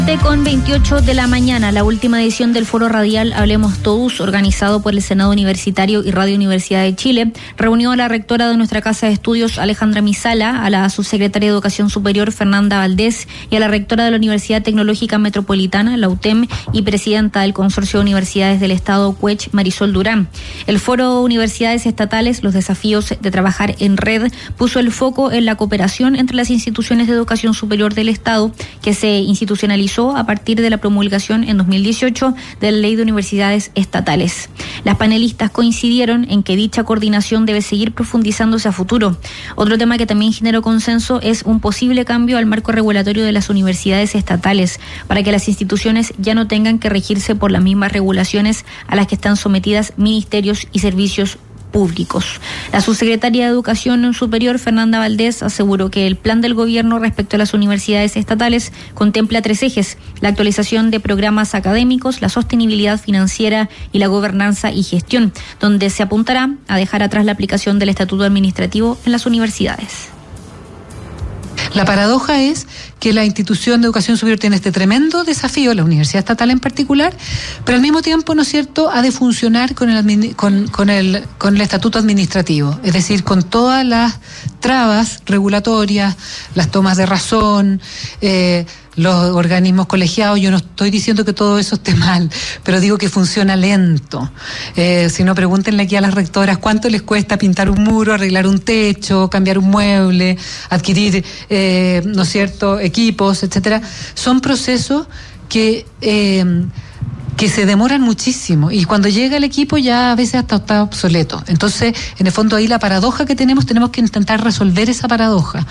Con 28 de la mañana, la última edición del Foro Radial Hablemos Todos, organizado por el Senado Universitario y Radio Universidad de Chile, reunió a la rectora de nuestra Casa de Estudios, Alejandra Misala, a la subsecretaria de Educación Superior, Fernanda Valdés, y a la rectora de la Universidad Tecnológica Metropolitana, la UTEM, y presidenta del Consorcio de Universidades del Estado, CUECH, Marisol Durán. El Foro Universidades Estatales, los desafíos de trabajar en red, puso el foco en la cooperación entre las instituciones de educación superior del Estado, que se institucionalizó a partir de la promulgación en 2018 de la Ley de Universidades Estatales. Las panelistas coincidieron en que dicha coordinación debe seguir profundizándose a futuro. Otro tema que también generó consenso es un posible cambio al marco regulatorio de las universidades estatales, para que las instituciones ya no tengan que regirse por las mismas regulaciones a las que están sometidas ministerios y servicios públicos. La subsecretaria de Educación Superior, Fernanda Valdés, aseguró que el plan del gobierno respecto a las universidades estatales contempla 3 ejes: la actualización de programas académicos, la sostenibilidad financiera y la gobernanza y gestión, donde se apuntará a dejar atrás la aplicación del estatuto administrativo en las universidades. La paradoja es que la institución de educación superior tiene este tremendo desafío, la universidad estatal en particular, pero al mismo tiempo, ¿no es cierto?, ha de funcionar con el estatuto administrativo, es decir, con todas las trabas regulatorias, las tomas de razón, los organismos colegiados. Yo no estoy diciendo que todo eso esté mal, pero digo que funciona lento. Si no, pregúntenle aquí a las rectoras cuánto les cuesta pintar un muro, arreglar un techo, cambiar un mueble, adquirir, ¿no es cierto?, equipos, etcétera. Son procesos que se demoran muchísimo, y cuando llega el equipo ya a veces hasta está obsoleto. Entonces, en el fondo, ahí la paradoja que tenemos que intentar resolver esa paradoja.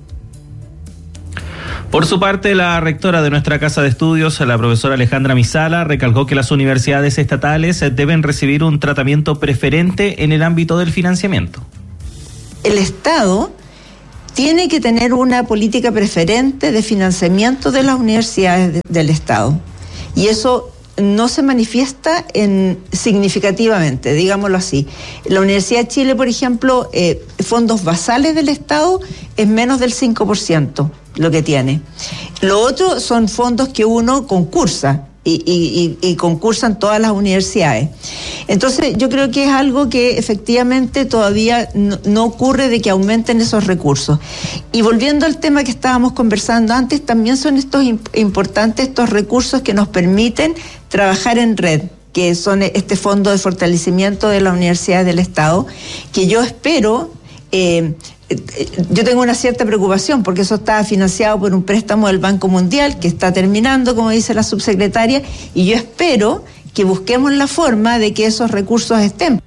Por su parte, la rectora de nuestra Casa de Estudios, la profesora Alejandra Misala, recalcó que las universidades estatales deben recibir un tratamiento preferente en el ámbito del financiamiento. El Estado tiene que tener una política preferente de financiamiento de las universidades del Estado, y eso no se manifiesta significativamente, digámoslo así. La Universidad de Chile, por ejemplo, fondos basales del Estado es menos del 5% lo que tiene. Lo otro son fondos que uno concursa, y concursan todas las universidades. Entonces, yo creo que es algo que efectivamente todavía no ocurre, de que aumenten esos recursos. Y volviendo al tema que estábamos conversando antes, también son importantes estos recursos que nos permiten trabajar en red, que son este fondo de fortalecimiento de las universidades del Estado, que yo espero... yo tengo una cierta preocupación porque eso está financiado por un préstamo del Banco Mundial que está terminando, como dice la subsecretaria, y yo espero que busquemos la forma de que esos recursos estén.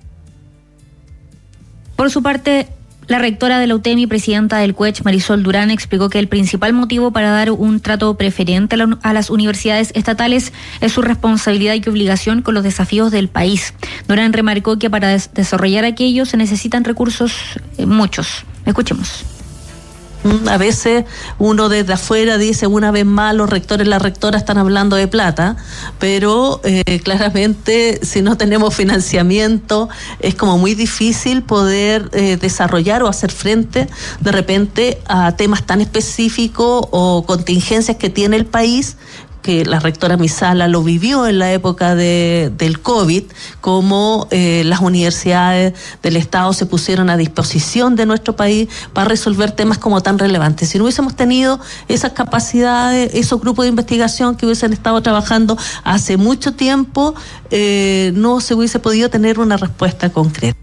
Por su parte, la rectora de la UTEM y presidenta del CUECH, Marisol Durán, explicó que el principal motivo para dar un trato preferente a las universidades estatales es su responsabilidad y obligación con los desafíos del país. Durán remarcó que para desarrollar aquello se necesitan recursos muchos. Escuchemos. A veces uno desde afuera dice, una vez más los rectores y las rectoras están hablando de plata, pero claramente si no tenemos financiamiento es como muy difícil poder desarrollar o hacer frente de repente a temas tan específicos o contingencias que tiene el país, que la rectora Misala lo vivió en la época del COVID, como las universidades del Estado se pusieron a disposición de nuestro país para resolver temas como tan relevantes. Si no hubiésemos tenido esas capacidades, esos grupos de investigación que hubiesen estado trabajando hace mucho tiempo, no se hubiese podido tener una respuesta concreta.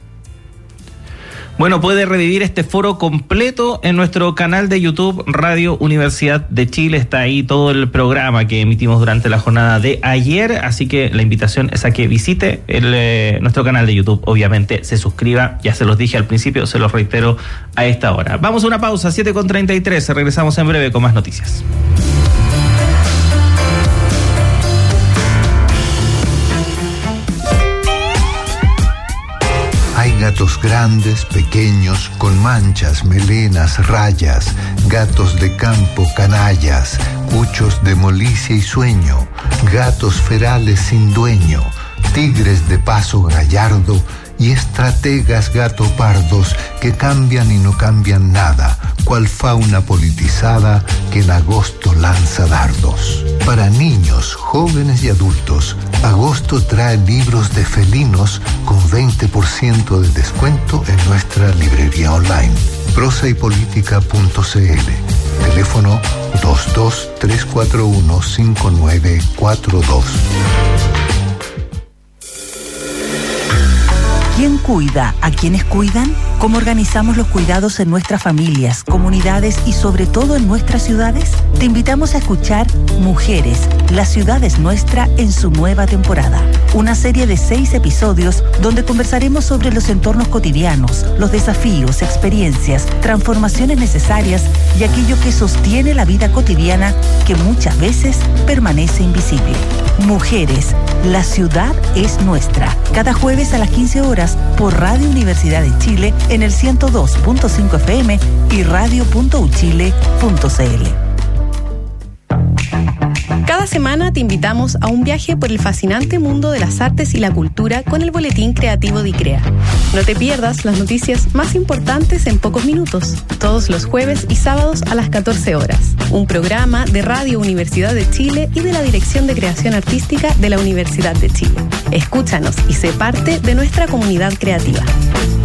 Bueno, puede revivir este foro completo en nuestro canal de YouTube Radio Universidad de Chile. Está ahí todo el programa que emitimos durante la jornada de ayer, así que la invitación es a que visite nuestro canal de YouTube. Obviamente se suscriba, ya se los dije al principio, se los reitero a esta hora. Vamos a una pausa, 7:33, regresamos en breve con más noticias. Hay gatos grandes, pequeños, con manchas, melenas, rayas, gatos de campo, canallas, cuchos de molicie y sueño, gatos ferales sin dueño, tigres de paso gallardo y estrategas gatopardos que cambian y no cambian nada, cual fauna politizada que en agosto lanza dardos. Para niños, jóvenes y adultos, agosto trae libros de felinos con 20% de descuento en nuestra librería online, prosaypolitica.cl. Teléfono 22-341-5942. ¿Quién cuida a quienes cuidan? ¿Cómo organizamos los cuidados en nuestras familias, comunidades y sobre todo en nuestras ciudades? Te invitamos a escuchar Mujeres, la ciudad es nuestra en su nueva temporada. Una serie de 6 episodios donde conversaremos sobre los entornos cotidianos, los desafíos, experiencias, transformaciones necesarias y aquello que sostiene la vida cotidiana que muchas veces permanece invisible. Mujeres, la ciudad es nuestra. Cada jueves a las 15 horas por Radio Universidad de Chile en el 102.5 FM y radio.uchile.cl. Cada semana te invitamos a un viaje por el fascinante mundo de las artes y la cultura con el boletín creativo de ICREA. No te pierdas las noticias más importantes en pocos minutos, todos los jueves y sábados a las 14 horas. Un programa de Radio Universidad de Chile y de la Dirección de Creación Artística de la Universidad de Chile. Escúchanos y sé parte de nuestra comunidad creativa.